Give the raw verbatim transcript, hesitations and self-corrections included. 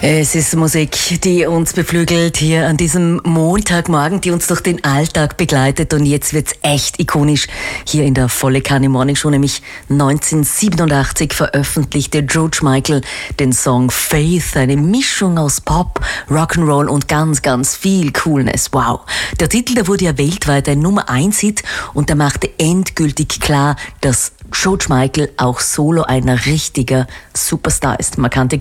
Es ist Musik, die uns beflügelt hier an diesem Montagmorgen, die uns durch den Alltag begleitet. Und jetzt wird's echt ikonisch. Hier in der Volle Kanne Morning Show, nämlich neunzehnhundertsiebenundachtzig veröffentlichte George Michael den Song Faith, eine Mischung aus Pop, Rock'n'Roll und ganz, ganz viel Coolness. Wow. Der Titel, der wurde ja weltweit ein Nummer eins Hit und der machte endgültig klar, dass George Michael auch solo ein richtiger Superstar ist. Markante